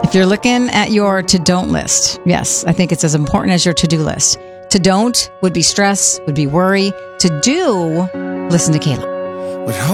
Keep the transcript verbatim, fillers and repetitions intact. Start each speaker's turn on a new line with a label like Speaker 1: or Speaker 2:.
Speaker 1: If you're looking at your to-don't list, yes, I think it's as important as your to-do list. To don't would be stress, would be worry. To do, listen to Caleb.